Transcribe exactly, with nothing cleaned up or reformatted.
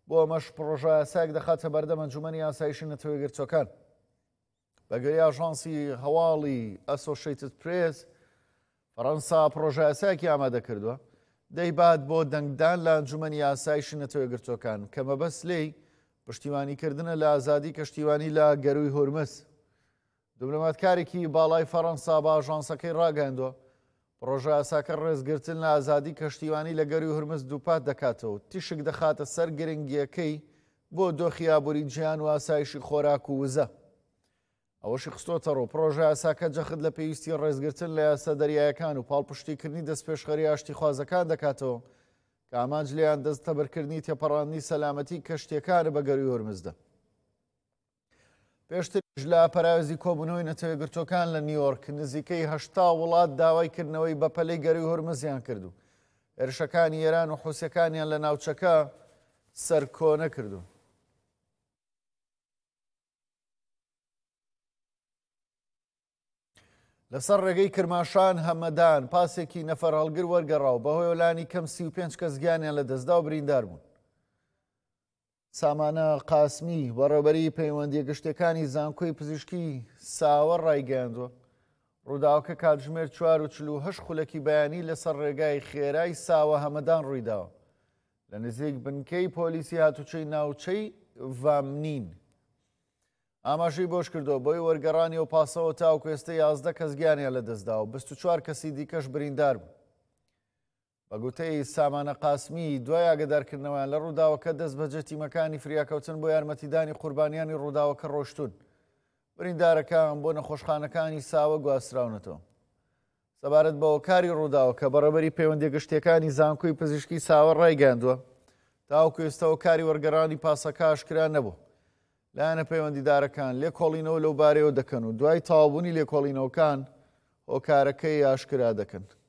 بۆ ئەمەش پرۆژە یاسایەک دەخاتە بەردەم ئەنجومەنی یاسایشی نەتەوەی یەکگرتووەکان. بەگوێرەی ئاژانسی هەواڵی ئەسۆشیێتد پرێس فەڕەنسا پرۆژە یاسایەکی ئامادە کردووە دەیبات بۆ دەنگدان لە ئەنجومەنی یاسایشی نەتەوەی یەکگرتووەکان کە مەبەست لێی پشتیوانیکردنە لە ئازادی کەشتیوانی لە گەروی هورمز. دیبلۆماتکارێکی باڵای فەڕەنسا بە ئاژانسەکەی ڕاگەاندووە پرۆژە یاساکە ڕێزگرتن لە ئازادی کەشتیوانی لە گەروی هورمز دووپات دەکاتەوە، تیشک دەخاتە سەر گرنگیەکەی بۆ دۆخی ئابووری جیهان و ئاسایشی خۆراک و وزە. ئەوەشی خستۆتە ڕوو پرۆژە یاساکە جەخت لە پێویستی ڕێزگرتن لە یاسا دەریایەکان و پاڵپشتیکردنی دەستپێشخەری ئاشتی خوازەکان دەکاتەوە کە ئامانج لێیان دەست تەبەرکردنی تێپەڕاندنی سەلامەتی کەشتیەکانە بە گەروی هورمزدا. پێشترش لە پەراوێزی کۆبوونەوەی نەتەوەی یەکگرتووەکان لە نیویۆرک نزیکەی هەشتا وڵات داوای کردنەوەی بەپەلەی گەروی هورمزیان کردو. هێرشەکانی ئێران و حوسیەکانیان لە ناوچەکە سەرکۆنە کردو. لەسەر ڕێگەی کرماشان هەمەدان پاسێکی نەفەر هەڵگر وەرگەڕاو بەهۆی ئۆلانی کەم سی و پێنج کەس گیانیان لە دەستدا و بریندار بوون. سامانە قاسمی بەڕێوەبەری پەیوەندیە گشتەکانی زانکۆی پزیشکی ساوە ڕایگەیاندووە ڕووداوەکە کاتژمێر چوار و چل و هەشت خولەکی بەیانی لەسەر ڕێگای خێرای ساوە هەمەدان ڕوویداوە لە نزیک بنکەی پۆلیسی هاتوچەی ناوچەی ڤامنین. ئاماژەی بۆش کردەوە بۆی وەرگەڕانی و پاسەوە تاوکو ئێستا یازدە کەس گیانیان لە دەستداوە بیست و چوار کەسی دیکەش بریندار بوو. بە گوتەی سامانە قاسمی دوای ئاگادارکردنەوەیان لە ڕووداوەکە دەست بەجێ تیمەکانی فریاکەوتن بۆ یارمەتیدانی قوربانیانی ڕووداوەکە ڕۆشتون. بریندارەکان بۆ نەخۆشخانەکانی ساوە گواستراونەتەوە. سەبارەت بە هۆکاری ڕووداوەکە بەڕێوەبەری پەیوەندیە گشتیەکانی زانکۆی پزیشکی ساوە ڕایگەاندووە تاوکو ئێستا هۆکاری وەرگەڕانی پاسەکە ئاشکرا نەبوو. لایەنە پەیوەندیدارەکان لێکۆڵینەوە لەو بارەیەوە دەکەن و دوای تەواوبوونی لێکۆڵینەوەکان هۆکارەکەی ئاشکرا دەکەن.